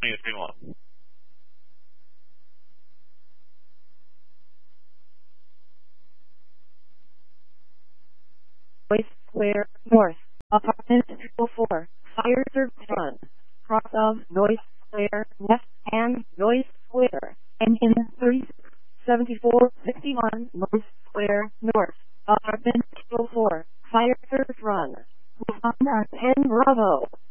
21. Noise Square North, Apartment 204, Fire Service Run. Cross of Noise Square West and Noise Square, engine 367461, Noise Square North, Apartment 204, Fire Service Run. 10 Bravo.